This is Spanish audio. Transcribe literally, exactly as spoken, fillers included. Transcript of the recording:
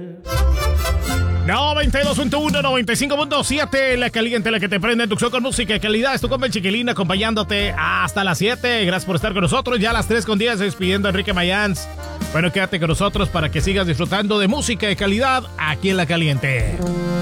noventa y dos punto uno, noventa y cinco punto siete, la caliente, la que te prende en tu show con música de calidad. Es tu compa el Chiquilín acompañándote hasta las siete. Gracias por estar con nosotros. Ya a las tres con diez despidiendo a Enrique Mayans. Bueno, quédate con nosotros para que sigas disfrutando de música de calidad aquí en La Caliente.